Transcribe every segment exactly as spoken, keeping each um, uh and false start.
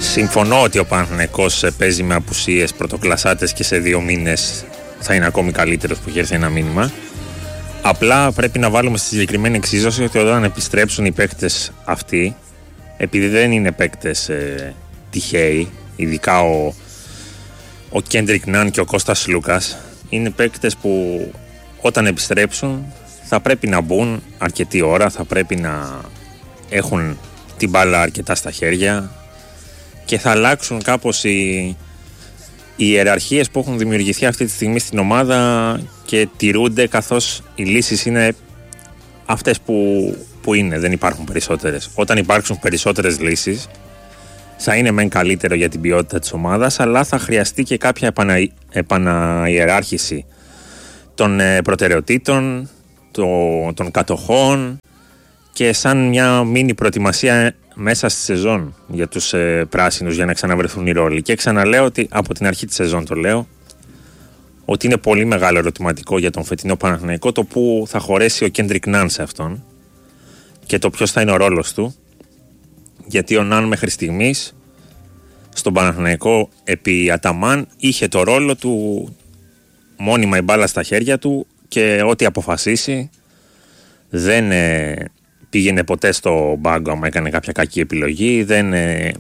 Συμφωνώ ότι ο Παναθηναϊκός παίζει με απουσίες πρωτοκλασσάτες και σε δύο μήνες θα είναι ακόμη καλύτερος που έχει έρθει ένα μήνυμα. Απλά πρέπει να βάλουμε στη συγκεκριμένη εξίσωση ότι όταν επιστρέψουν οι παίκτες αυτοί, επειδή δεν είναι παίκτες ε, τυχαίοι, ειδικά ο, ο Κέντρικ Ναν και ο Κώστας Λούκας, είναι παίκτες που όταν επιστρέψουν θα πρέπει να μπουν αρκετή ώρα, θα πρέπει να έχουν την μπάλα αρκετά στα χέρια και θα αλλάξουν κάπως οι, οι ιεραρχίες που έχουν δημιουργηθεί αυτή τη στιγμή στην ομάδα και τηρούνται, καθώς οι λύσεις είναι αυτές που, που είναι, δεν υπάρχουν περισσότερες. Όταν υπάρξουν περισσότερες λύσεις θα είναι μεν καλύτερο για την ποιότητα της ομάδας, αλλά θα χρειαστεί και κάποια επανα, επαναϊεράρχηση των ε, προτεραιοτήτων, το, των κατοχών και σαν μια μίνι προετοιμασία μέσα στη σεζόν για τους ε, πράσινους για να ξαναβρεθούν οι ρόλοι. Και ξαναλέω ότι από την αρχή της σεζόν το λέω ότι είναι πολύ μεγάλο ερωτηματικό για τον φετινό Παναθηναϊκό το που θα χωρέσει ο Κέντρικ Ναν σε αυτόν και το ποιος θα είναι ο ρόλος του, γιατί ο Ναν μέχρι στιγμής στον Παναθηναϊκό επί Αταμάν είχε το ρόλο του μόνιμα η μπάλα στα χέρια του και ό,τι αποφασίσει δεν ε, πήγαινε ποτέ στο μπάγκο άμα έκανε κάποια κακή επιλογή, δεν, ε,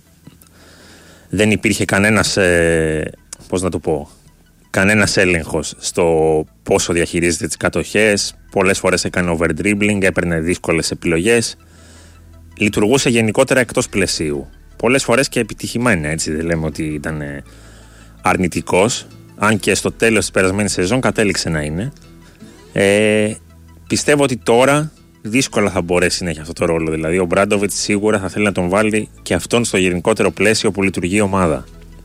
δεν υπήρχε κανένας ε, πώς να το πω κανένας έλεγχος στο πόσο διαχειρίζεται τις κατοχές, πολλές φορές έκανε over-dribbling, έπαιρνε δύσκολες επιλογές, λειτουργούσε γενικότερα εκτός πλαισίου, πολλές φορές και επιτυχημένα, έτσι δεν λέμε ότι ήταν ε, αρνητικός, αν και στο τέλος της περασμένης σεζόν κατέληξε να είναι. Ε, πιστεύω ότι τώρα δύσκολα θα μπορέσει να έχει αυτό το ρόλο. Δηλαδή, ο Μπράντοβιτς σίγουρα θα θέλει να τον βάλει και αυτόν στο γενικότερο πλαίσιο που λειτουργεί η ομάδα.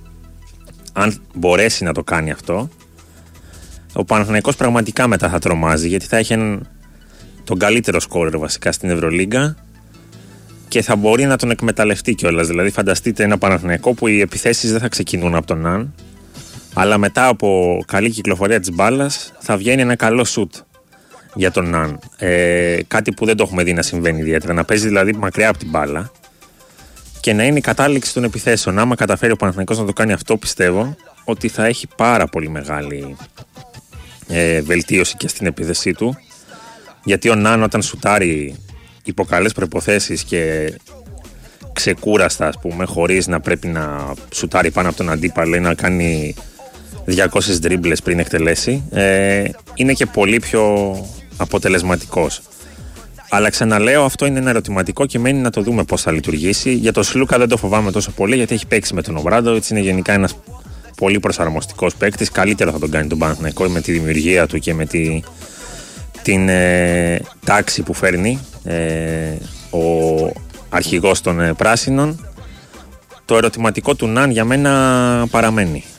Αν μπορέσει να το κάνει αυτό, ο Παναθηναϊκός πραγματικά μετά θα τρομάζει, γιατί θα έχει έναν, τον καλύτερο σκόρερ βασικά στην Ευρωλίγκα και θα μπορεί να τον εκμεταλλευτεί κιόλας. Δηλαδή, φανταστείτε ένα Παναθηναϊκό που οι επιθέσεις δεν θα ξεκινούν από τον Ναν, αλλά μετά από καλή κυκλοφορία της μπάλας θα βγαίνει ένα καλό σουτ για τον Ναν. Ε, κάτι που δεν το έχουμε δει να συμβαίνει ιδιαίτερα. Να παίζει δηλαδή μακριά από την μπάλα και να είναι η κατάληξη των επιθέσεων. Άμα καταφέρει ο Παναθηναϊκός να το κάνει αυτό, πιστεύω ότι θα έχει πάρα πολύ μεγάλη ε, βελτίωση και στην επίθεσή του. Γιατί ο Ναν όταν σουτάρει υπό καλές προϋποθέσεις και ξεκούραστα, ας πούμε, χωρίς να πρέπει να σουτάρει πάνω από τον αντίπαλο ή να κάνει διακόσιες ντρίμπλες πριν εκτελέσει, ε, είναι και πολύ πιο αποτελεσματικός. Αλλά ξαναλέω, αυτό είναι ένα ερωτηματικό και μένει να το δούμε πώς θα λειτουργήσει. Για τον Σλούκα δεν το φοβάμαι τόσο πολύ, γιατί έχει παίξει με τον Ομπράντοβιτς, είναι γενικά ένας πολύ προσαρμοστικός παίκτης. Καλύτερο θα τον κάνει τον Παναθηναϊκό με τη δημιουργία του και με τη, την ε, τάξη που φέρνει ε, ο αρχηγός των ε, πράσινων. Το ερωτηματικό του Ναν για μένα παραμένει.